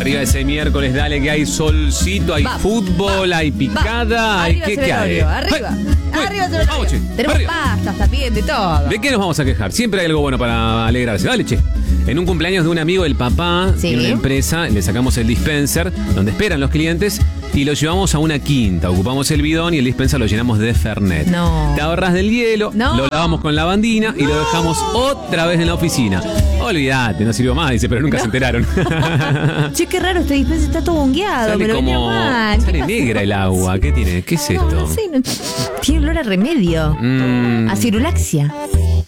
Arriba ese miércoles, dale que hay solcito, hay fútbol, hay picada, hay ¿qué hay? Arriba. Arriba se Vamos, che. Tenemos Arriba. pastas también, de todo. ¿De qué nos vamos a quejar? Siempre hay algo bueno para alegrarse. Dale, che. En un cumpleaños de un amigo, el papá tiene una empresa, le sacamos el dispenser donde esperan los clientes y lo llevamos a una quinta. Ocupamos el bidón y el dispenser lo llenamos de Fernet. No. Te ahorras del hielo, lo lavamos con lavandina y lo dejamos otra vez en la oficina. Olvídate, no sirvió más, dice, pero nunca se enteraron. Che, qué raro, este dispenser está todo bongueado. Sale me lo venía como... mal. Sale negra el agua. ¿Qué tiene? ¿Qué es esto? No sé, tiene olor a remedio. A cirulaxia.